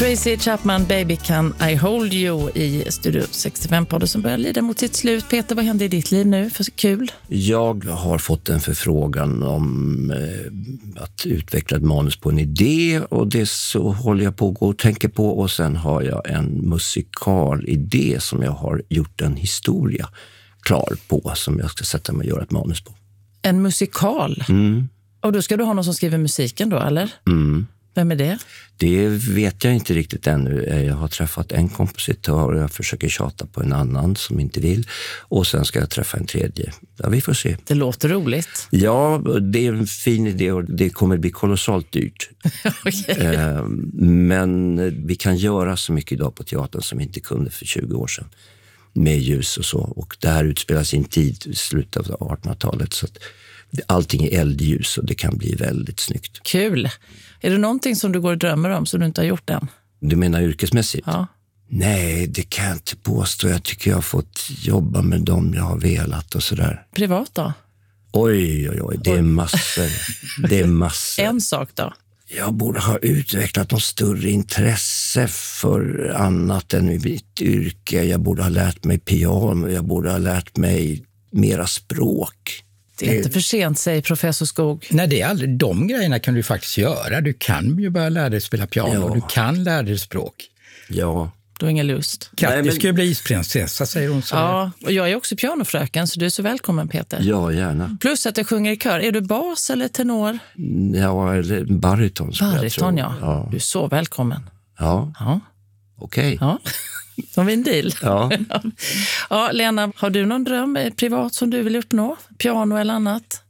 Tracy Chapman, Baby Can I Hold You i Studio 65-podden som börjar lida mot sitt slut. Peter, vad händer i ditt liv nu för kul? Jag har fått en förfrågan om att utveckla ett manus på en idé, och det så håller jag på att gå och tänker på, och sen har jag en musikalidé som jag har gjort en historia klar på som jag ska sätta mig och göra ett manus på. En musikal? Mm. Och då ska du ha någon som skriver musiken då, eller? Mm. Vem är det? Det vet jag inte riktigt ännu. Jag har träffat en kompositör och jag försöker tjata på en annan som inte vill. Och sen ska jag träffa en tredje. Ja, vi får se. Det låter roligt. Ja, det är en fin idé och det kommer bli kolossalt dyrt. Okay. Men vi kan göra så mycket idag på teatern som vi inte kunde för 20 år sedan. Med ljus och så. Och det här utspelas i en tid i slutet av 1800-talet, så att allting är eldljus och det kan bli väldigt snyggt. Kul. Är det någonting som du går och drömmer om som du inte har gjort än? Du menar yrkesmässigt? Ja. Nej, det kan jag inte påstå. Jag tycker jag har fått jobba med dem jag har velat och sådär. Privat då? Oj, det är massor. Det är massor. En sak då? Jag borde ha utvecklat något större intresse för annat än mitt yrke. Jag borde ha lärt mig piano. Jag borde ha lärt mig mera språk. Det är inte för sent, säger professor Skog. Nej, det är aldrig. De grejerna kan du faktiskt göra. Du kan ju börja lära dig spela piano. Ja. Du kan lära dig språk. Ja. Du har ingen lust. Katte ska ju bli isprinsessa, säger hon så. Ja, och jag är också pianofröken, så du är så välkommen, Peter. Ja, gärna. Plus att jag sjunger i kör. Är du bas eller tenor? Ja, eller bariton. Bariton, ja. Du är så välkommen. Ja. Okej. Ja. Som en deal. Ja. Ja, Lena, har du någon dröm privat som du vill uppnå? Piano eller annat?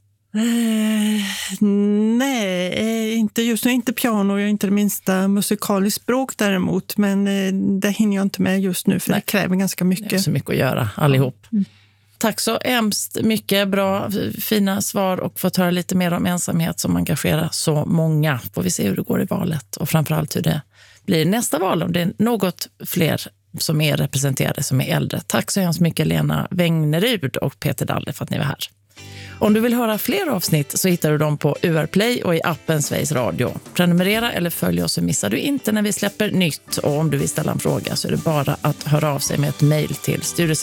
Nej, inte just nu. Inte piano. Jag är inte det minsta musikaliskt språk däremot. Men det hinner jag inte med just nu, för det kräver ganska mycket. Det är så mycket att göra, allihop. Tack så hemskt mycket. Bra, fina svar, och få höra lite mer om ensamhet som engagerar så många. Får vi se hur det går i valet, och framförallt hur det blir nästa val, om det är något fler som är representerade som är äldre. Tack så hemskt mycket, Lena Wängnerud och Peter Dalle, för att ni var här. Om du vill höra fler avsnitt så hittar du dem på UR Play och i appen Sveriges Radio. Prenumerera eller följ oss så missar du inte när vi släpper nytt. Och om du vill ställa en fråga så är det bara att höra av sig med ett mejl till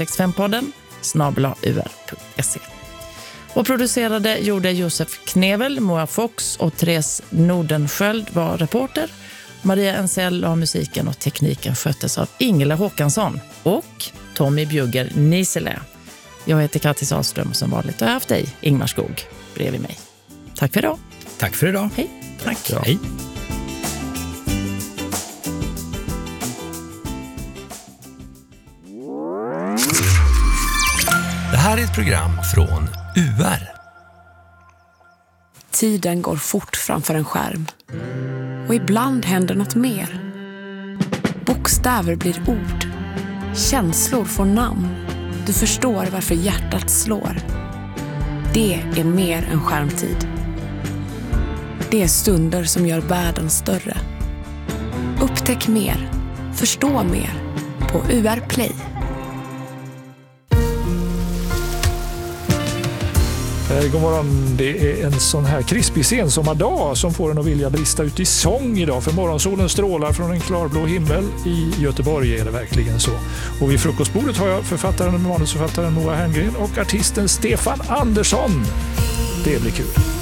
studio65podden@ur.se. Och producerade gjorde Josef Knevel, Moa Fox och Therese Nordenskjöld var reporter. Maria Ensell av musiken och tekniken sköttes av Ingela Håkansson och Tommy Bjugger Nisele. Jag heter Kattis Sahlström och som vanligt har jag haft dig, Ingmar Skog, bredvid mig. Tack för idag. Tack för idag. Hej. Tack. Ja. Hej. Det här är ett program från UR. Tiden går fort framför en skärm. Och ibland händer något mer. Bokstäver blir ord. Känslor får namn. Du förstår varför hjärtat slår. Det är mer än skärmtid. Det är stunder som gör världen större. Upptäck mer. Förstå mer. På UR Play. God morgon, det är en sån här krispig sensommardag som får en att vilja brista ut i sång idag. För morgonsolen strålar från en klarblå himmel. I Göteborg är det verkligen så. Och vid frukostbordet har jag författaren och manusförfattaren Moa Herngren och artisten Stefan Andersson. Det blir kul.